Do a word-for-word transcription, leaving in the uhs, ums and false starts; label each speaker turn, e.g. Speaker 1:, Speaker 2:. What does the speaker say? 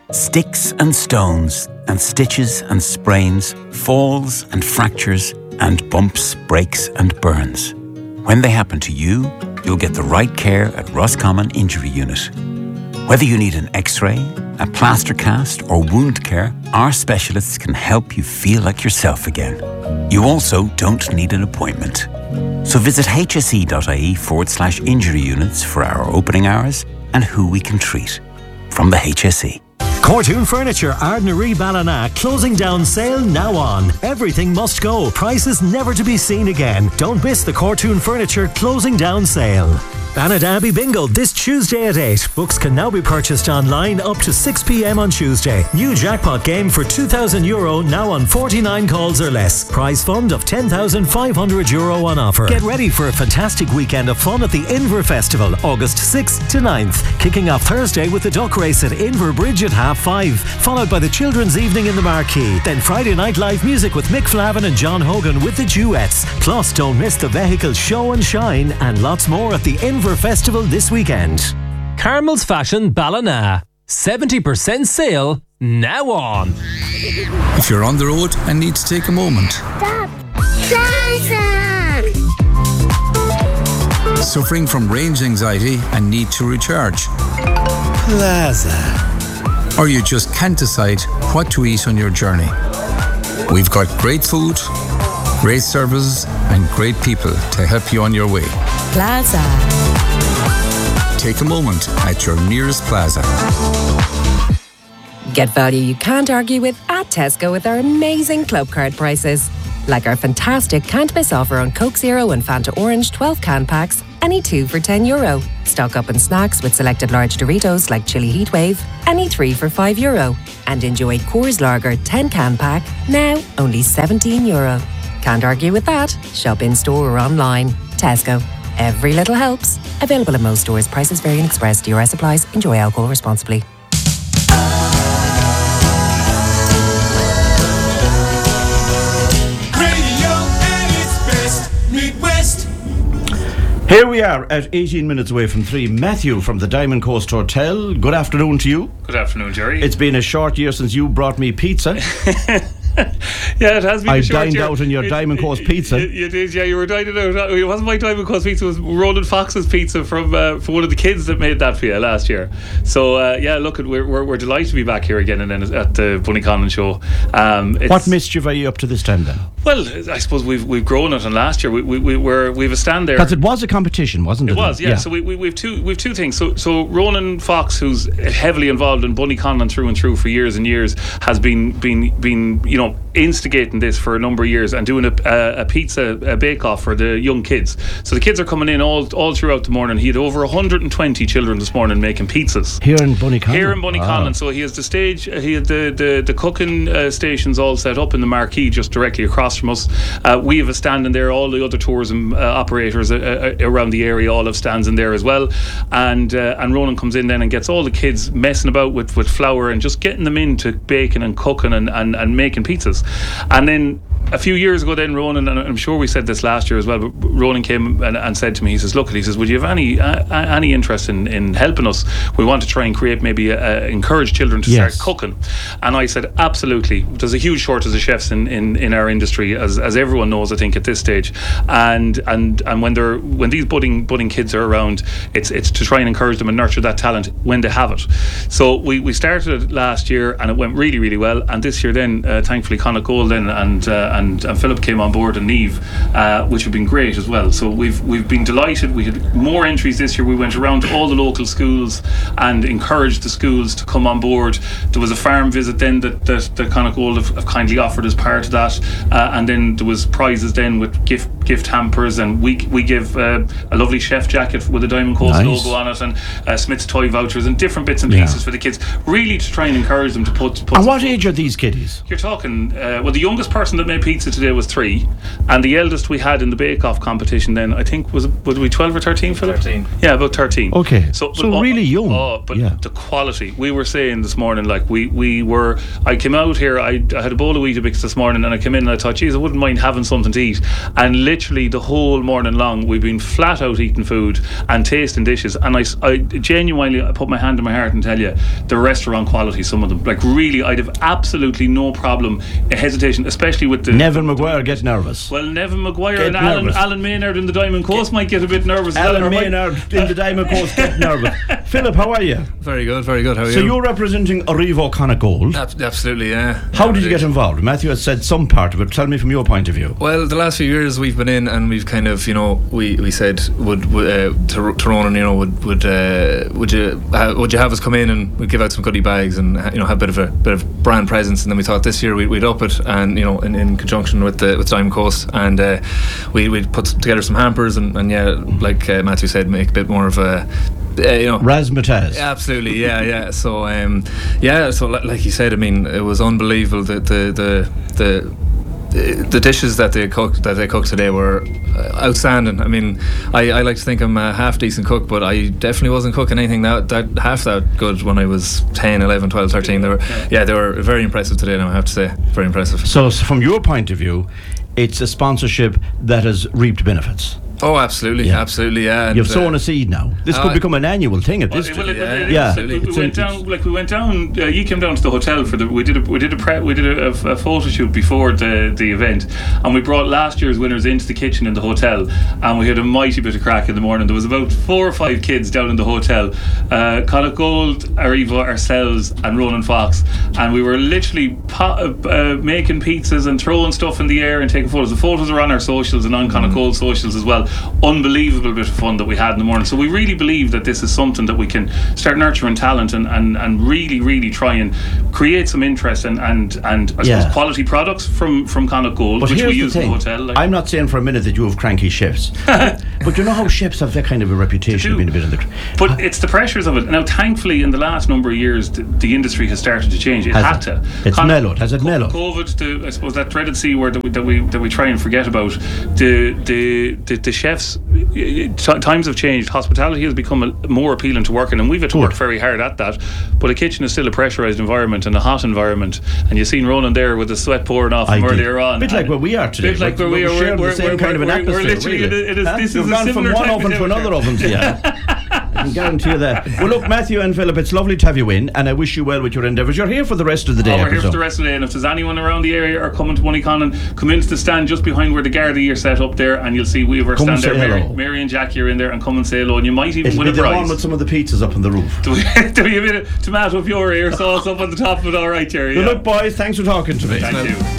Speaker 1: Sticks and stones and stitches and sprains, falls and fractures and bumps, breaks and burns. When they happen to you, you'll get the right care at Roscommon Injury Unit. Whether you need an x-ray, a plaster cast or wound care, our specialists can help you feel like yourself again. You also don't need an appointment. So visit hse.ie forward slash injury units for our opening hours and who we can treat. From the H S E.
Speaker 2: Cortoon Furniture, Ardnaree Ballina, closing down sale now on. Everything must go. Prices never to be seen again. Don't miss the Cortoon Furniture closing down sale. Banadabi Bingo this Tuesday at eight. Books can now be purchased online up to six p.m. on Tuesday. New jackpot game for two thousand euro now on forty-nine calls or less. Prize fund of ten thousand five hundred euro on offer. Get ready for a fantastic weekend of fun at the Inver Festival, August sixth to ninth. Kicking off Thursday with the duck race at Inver Bridge at half five, followed by the Children's Evening in the Marquee. Then Friday night live music with Mick Flavin and John Hogan with the Duets. Plus, don't miss the vehicle show and shine and lots more at the Inver Festival this weekend.
Speaker 3: Carmel's Fashion Ballina. seventy percent sale now on.
Speaker 4: If you're on the road and need to take a moment.
Speaker 5: Stop. Plaza.
Speaker 4: Suffering from range anxiety and need to recharge.
Speaker 6: Plaza.
Speaker 4: Or you just can't decide what to eat on your journey. We've got great food, great services and great people to help you on your way.
Speaker 7: Plaza.
Speaker 4: Take a moment at your nearest Plaza.
Speaker 7: Get value you can't argue with at Tesco with our amazing Club Card prices. Like our fantastic can't miss offer on Coke Zero and Fanta Orange twelve can packs, any two for ten euro. Stock up on snacks with selected large Doritos like Chili Heatwave, any three for five euro. And enjoy Coors Lager ten can pack, now only seventeen euro. Can't argue with that. Shop in store or online. Tesco. Every little helps. Available in most stores. Prices vary and express. D R S applies. Enjoy alcohol responsibly.
Speaker 8: Radio at its best, Midwest.
Speaker 6: Here we are at eighteen minutes away from three. Matthew from the Diamond Coast Hotel. Good afternoon to you.
Speaker 9: Good afternoon, Jerry.
Speaker 6: It's been a short year since you brought me pizza.
Speaker 9: Yeah, it has been
Speaker 6: I
Speaker 9: a short
Speaker 6: dined
Speaker 9: year.
Speaker 6: out on your
Speaker 9: it,
Speaker 6: Diamond
Speaker 9: it,
Speaker 6: Coast pizza.
Speaker 9: You, you did, yeah, you were dining out. It wasn't my Diamond Coast pizza, it was Roland Fox's pizza from uh, from one of the kids that made that for you last year. So, uh, yeah, look, we're, we're, we're delighted to be back here again and then at the Bunnyconnon show. Um,
Speaker 6: what mischief are you up to this time then?
Speaker 9: Well, I suppose we've we've grown it, and last year we we, we were we've a stand there.
Speaker 6: Because it was a competition, wasn't it?
Speaker 9: It was, yeah. yeah. So we, we we've two we've two things. So so Ronan Fox, who's heavily involved in Bunnyconnon through and through for years and years, has been been been you know instigating this for a number of years and doing a, a, a pizza a bake off for the young kids. So the kids are coming in all all throughout the morning. He had over one hundred twenty children this morning making pizzas
Speaker 6: here in Bunnyconnon.
Speaker 9: Here in Bunnyconnon. Wow. So he has the stage, he had the the, the cooking uh, stations all set up in the marquee just directly across from us. Uh, we have a stand in there. All the other tourism uh, operators uh, uh, around the area all have stands in there as well. And uh, and Ronan comes in then and gets all the kids messing about with, with flour and just getting them into baking and cooking and, and, and making pizzas. And then a few years ago then Ronan, and I'm sure we said this last year as well, but Ronan came and, and said to me, he says, look, he says, would you have any uh, any interest in, in helping us? We want to try and create maybe a, a, encourage children to
Speaker 6: yes.
Speaker 9: start cooking. And I said, absolutely. There's a huge shortage of chefs in, in, in our industry, as as everyone knows, I think, at this stage. And and and when they're when these budding budding kids are around, it's it's to try and encourage them and nurture that talent when they have it. So we, we started it last year and it went really, really well. And this year then, uh, thankfully, Connacht Gold then and uh, and and Philip came on board and Neve, uh, which have been great as well. So we've we've been delighted. We had more entries this year. We went around to all the local schools and encouraged the schools to come on board. There was a farm visit then that that, that Connacht Gold have, have kindly offered as part of that, uh, and then there was prizes then with gift gift hampers, and we we give uh, a lovely chef jacket with a Diamond Coast
Speaker 6: nice.
Speaker 9: logo on it, and uh, Smith's toy vouchers and different bits and
Speaker 6: yeah.
Speaker 9: pieces for the kids, really to try and encourage them to put. put
Speaker 6: and what age are these kiddies?
Speaker 9: You're talking, uh, well, the youngest person that made pizza today was three, and the eldest we had in the bake-off competition then, I think, was was we twelve or thirteen, Philip?
Speaker 10: thirteen.
Speaker 9: Yeah, about thirteen.
Speaker 6: Okay,
Speaker 9: so,
Speaker 6: so
Speaker 9: but,
Speaker 6: really young.
Speaker 9: Oh, but
Speaker 6: yeah.
Speaker 9: the quality. We were saying this morning, like, we, we were, I came out here, I, I had a bowl of Weetabix this morning, and I came in and I thought, geez, I wouldn't mind having something to eat. And literally the whole morning long, we've been flat out eating food and tasting dishes, and I, I genuinely I put my hand on my heart and tell you, the restaurant quality, some of them, like, really, I'd have absolutely no problem, a hesitation, especially with the
Speaker 6: Nevin Maguire gets nervous.
Speaker 9: Well, Nevin Maguire
Speaker 6: Get
Speaker 9: and Alan,
Speaker 6: nervous.
Speaker 9: Alan Maynard in the Diamond Coast get, might get a bit nervous.
Speaker 6: Alan
Speaker 9: well,
Speaker 6: Maynard in the Diamond Coast get nervous. Philip, how are you?
Speaker 10: Very good, very good. How are
Speaker 6: so
Speaker 10: you?
Speaker 6: So you're representing Arrivo Connacht.
Speaker 10: Ab- absolutely, yeah.
Speaker 6: How
Speaker 10: yeah,
Speaker 6: did you get involved? Matthew has said some part of it. Tell me from your point of view.
Speaker 10: Well, the last few years we've been in, and we've kind of, you know, we, we said would, would uh, to, to Ronan, you know, would would uh, would you uh, would you have us come in and we'd give out some goodie bags and, you know, have a bit of a bit of brand presence, and then we thought this year we'd, we'd up it, and, you know, in, in conjunction with the with Diamond Coast, and uh, we we'd put together some hampers and, and yeah, like uh, Matthew said, make a bit more of a Uh, you know,
Speaker 6: razzmatazz.
Speaker 10: Absolutely, yeah, yeah. So, um, yeah. So, like you said, I mean, it was unbelievable. The the the the, the dishes that they cooked that they cooked today were outstanding. I mean, I, I like to think I'm a half decent cook, but I definitely wasn't cooking anything that, that half that good when I was ten, eleven, twelve, thirteen. They were, yeah, they were very impressive today. Now I have to say, very impressive.
Speaker 6: So, so from your point of view, it's a sponsorship that has reaped benefits.
Speaker 10: Oh, absolutely, yeah. absolutely, yeah.
Speaker 6: You've sown uh, a seed now. This uh, could become an annual thing at
Speaker 9: well,
Speaker 6: this.
Speaker 9: Well, it,
Speaker 6: yeah,
Speaker 9: it,
Speaker 6: yeah.
Speaker 9: It, we, we went down, like we went down. Uh, you came down to the hotel for the. We did a we did a pre, we did a, a, a photo shoot before the the event, and we brought last year's winners into the kitchen in the hotel, and we had a mighty bit of crack in the morning. There was about four or five kids down in the hotel, uh, Connacht Gold, Arrivo, ourselves, and Ronan Fox, and we were literally po- uh, making pizzas and throwing stuff in the air and taking photos. The photos are on our socials and on Connacht Gold socials as well. Unbelievable. Bit of fun that we had in the morning. So we really believe that this is something that we can start nurturing talent and, and, and really really try and create some interest and and, and I
Speaker 6: yeah.
Speaker 9: suppose quality products from, from Connacht Gold,
Speaker 6: but
Speaker 9: which we
Speaker 6: the
Speaker 9: use
Speaker 6: thing.
Speaker 9: in the hotel. Like.
Speaker 6: I'm not saying for a minute that you have cranky chefs, but you know how chefs have that kind of a reputation of being a bit in the. Cr-
Speaker 9: but it's the pressures of it. Now, thankfully, in the last number of years, the, the industry has started to change. It
Speaker 6: has
Speaker 9: had
Speaker 6: it?
Speaker 9: to.
Speaker 6: It's
Speaker 9: Con-
Speaker 6: mellowed. Has it mellowed?
Speaker 9: COVID, the, I suppose that dreaded C word that we that we that we try and forget about. The the the, the chefs. T- times have changed. Hospitality has become a, more appealing to work in, and we've had to work very hard at that. But a kitchen is still a pressurised environment and a hot environment. And you've seen Ronan there with the sweat pouring off from earlier on.
Speaker 6: A bit like where we are today.
Speaker 9: A bit like where we are.
Speaker 6: We're,
Speaker 9: we're,
Speaker 6: we're the same
Speaker 9: we're,
Speaker 6: kind
Speaker 9: we're,
Speaker 6: of an
Speaker 9: we're,
Speaker 6: atmosphere.
Speaker 9: we're literally.
Speaker 6: Really.
Speaker 9: It is,
Speaker 6: huh?
Speaker 9: this
Speaker 6: You've
Speaker 9: is
Speaker 6: gone from one oven to another oven to yeah. I can guarantee you that. Well, look, Matthew and Philip, it's lovely to have you in, and I wish you well with your endeavours. You're here for the rest of the day.
Speaker 9: Oh, we're here for the rest of the day, and if there's anyone around the area or coming to Moneyconnon, come into the stand just behind where the Gardaí are set up there, and you'll see we have our
Speaker 6: come
Speaker 9: stand there. Mary,
Speaker 6: hello.
Speaker 9: Mary and Jackie are in there, and come and say hello, and you might even
Speaker 6: It'll
Speaker 9: win
Speaker 6: be
Speaker 9: a
Speaker 6: the
Speaker 9: prize.
Speaker 6: one with some of the pizzas up on the roof.
Speaker 9: do, we, do we a bit of tomato puree or sauce up on the top of it? All right, Jerry.
Speaker 6: Good
Speaker 9: yeah.
Speaker 6: luck, boys. Thanks for talking to me.
Speaker 9: Thank you.